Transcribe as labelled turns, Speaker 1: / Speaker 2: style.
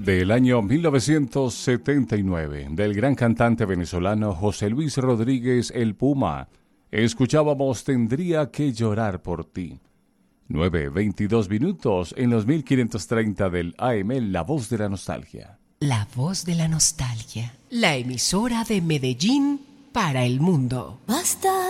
Speaker 1: Del año 1979, del gran cantante venezolano José Luis Rodríguez El Puma, escuchábamos Tendría que llorar por ti. 9:22 en los 1530 del AM, La Voz de la Nostalgia.
Speaker 2: La Voz de la Nostalgia, la emisora de Medellín para el mundo.
Speaker 3: Basta